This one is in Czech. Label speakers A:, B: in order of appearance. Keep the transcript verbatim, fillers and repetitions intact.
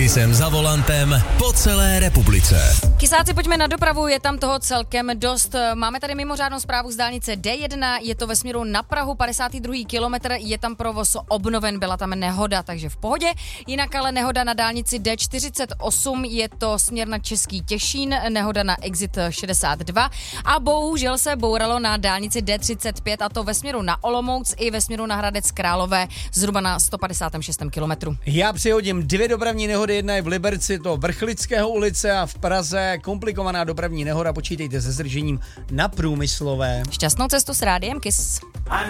A: Kissem za volantem po celé republice.
B: Kysáci, pojďme na dopravu, je tam toho celkem dost. Máme tady mimořádnou zprávu z dálnice D jedna, je to ve směru na Prahu, padesátý druhý kilometr, je tam provoz obnoven, byla tam nehoda, takže v pohodě. Jinak ale nehoda na dálnici D čtyřicet osm, je to směr na Český Těšín, nehoda na Exit šedesát dva a bohužel se bouralo na dálnici D třicet pět, a to ve směru na Olomouc i ve směru na Hradec Králové, zhruba na sto padesát šest kilometrů.
C: Já přihodím dvě dopravní nehody, jedna je v Liberci, to Vrchlického ulice, a v Praze komplikovaná dopravní nehoda, počítejte se zdržením na Průmyslové.
B: Šťastnou cestu s rádiem Kiss.